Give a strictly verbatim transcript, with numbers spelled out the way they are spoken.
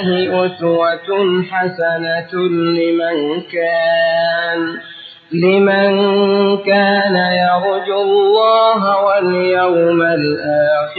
أسوة حسنة لمن كان لمن كان يرجو الله واليوم الآخر